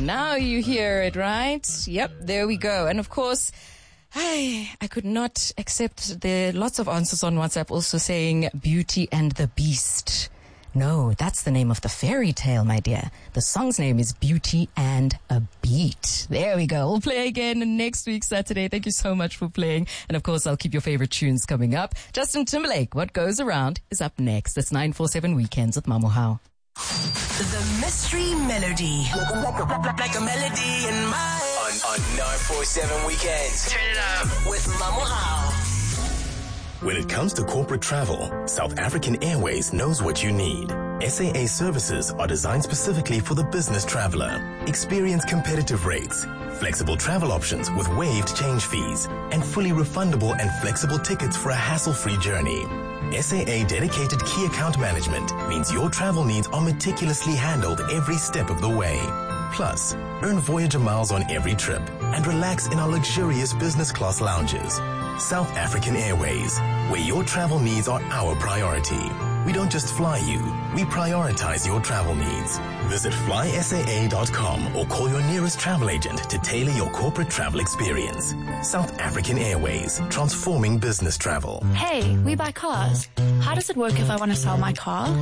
Now you hear it, right? Yep, there we go. And of course, I could not accept the lots of answers on WhatsApp also saying Beauty and the Beast. No, that's the name of the fairy tale, my dear. The song's name is Beauty and a Beat. There we go. We'll play again next week, Saturday. Thank you so much for playing. And of course, I'll keep your favorite tunes coming up. Justin Timberlake, What Goes Around, is up next. It's 947 Weekends with Mamuhao. The Mystery Melody. Like a melody in my... On 947 Weekends. Turn it up. With Mamuhao. When it comes to corporate travel, South African Airways knows what you need. SAA services are designed specifically for the business traveler. Experience competitive rates, flexible travel options with waived change fees, and fully refundable and flexible tickets for a hassle-free journey. SAA dedicated key account management means your travel needs are meticulously handled every step of the way. Plus, earn Voyager miles on every trip and relax in our luxurious business class lounges. South African Airways, where your travel needs are our priority. We don't just fly you, we prioritize your travel needs. Visit flysaa.com or call your nearest travel agent to tailor your corporate travel experience. South African Airways, transforming business travel. Hey, we buy cars. How does it work if I want to sell my car?